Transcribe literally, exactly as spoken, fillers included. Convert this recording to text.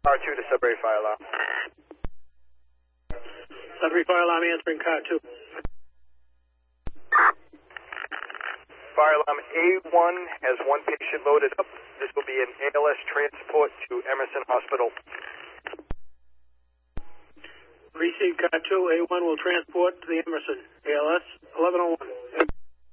R two to Sudbury Fire Alarm. Sudbury Fire Alarm answering car two. Fire Alarm A one has one patient loaded up. This will be an A L S transport to Emerson Hospital. Received car two, A one will transport to the Emerson. A L S eleven oh one.